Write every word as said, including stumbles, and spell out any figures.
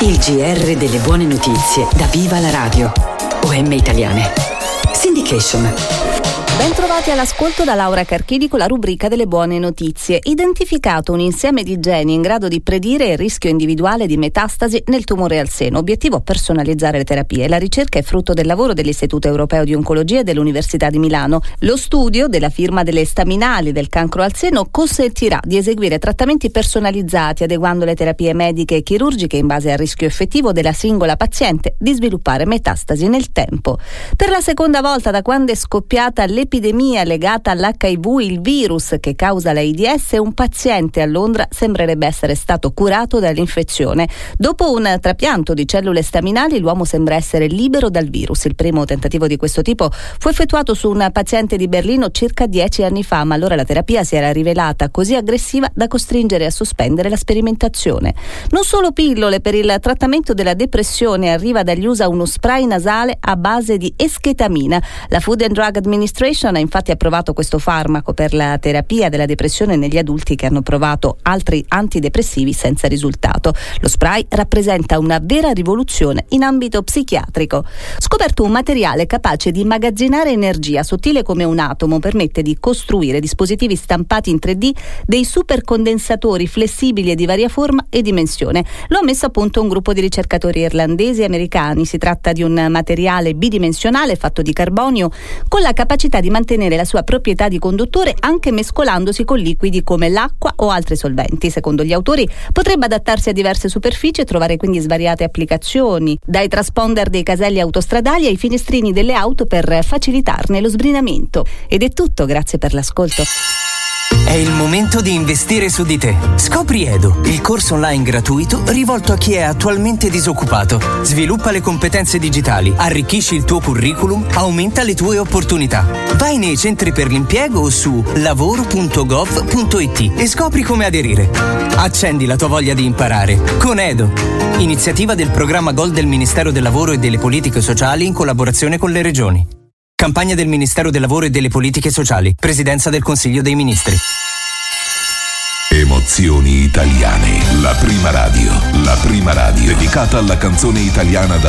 Il G R delle buone notizie da Viva la Radio. O M Italiane. Syndication. Bentrovati all'ascolto da Laura Carchidi con la rubrica delle buone notizie. Identificato un insieme di geni in grado di predire il rischio individuale di metastasi nel tumore al seno. Obiettivo: personalizzare le terapie. La ricerca è frutto del lavoro dell'Istituto Europeo di Oncologia e dell'Università di Milano. Lo studio della firma delle staminali del cancro al seno consentirà di eseguire trattamenti personalizzati, adeguando le terapie mediche e chirurgiche in base al rischio effettivo della singola paziente di sviluppare metastasi nel tempo. Per la seconda volta da quando è scoppiata l'epidemia L'epidemia legata all'H I V, il virus che causa l'AIDS, un paziente a Londra sembrerebbe essere stato curato dall'infezione. Dopo un trapianto di cellule staminali, l'uomo sembra essere libero dal virus. Il primo tentativo di questo tipo fu effettuato su un paziente di Berlino circa dieci anni fa, ma allora la terapia si era rivelata così aggressiva da costringere a sospendere la sperimentazione. Non solo pillole per il trattamento della depressione, arriva dagli U S A uno spray nasale a base di esketamina. La Food and Drug Administration ha infatti approvato questo farmaco per la terapia della depressione negli adulti che hanno provato altri antidepressivi senza risultato. Lo spray rappresenta una vera rivoluzione in ambito psichiatrico. Scoperto un materiale capace di immagazzinare energia, sottile come un atomo, permette di costruire dispositivi stampati in tre D dei supercondensatori flessibili e di varia forma e dimensione. Lo ha messo a punto un gruppo di ricercatori irlandesi e americani. Si tratta di un materiale bidimensionale fatto di carbonio con la capacità di mantenere la sua proprietà di conduttore anche mescolandosi con liquidi come l'acqua o altri solventi. Secondo gli autori potrebbe adattarsi a diverse superfici e trovare quindi svariate applicazioni, dai transponder dei caselli autostradali ai finestrini delle auto per facilitarne lo sbrinamento. Ed è tutto, grazie per l'ascolto. È il momento di investire su di te. Scopri Edo, il corso online gratuito rivolto a chi è attualmente disoccupato. Sviluppa le competenze digitali, arricchisci il tuo curriculum, aumenta le tue opportunità. Vai nei centri per l'impiego o su lavoro punto gov punto it e scopri come aderire. Accendi la tua voglia di imparare con Edo, iniziativa del programma Gold del Ministero del Lavoro e delle Politiche Sociali in collaborazione con le regioni. Campagna del Ministero del Lavoro e delle Politiche Sociali. Presidenza del Consiglio dei Ministri. Emozioni italiane. La prima radio. La prima radio dedicata alla canzone italiana da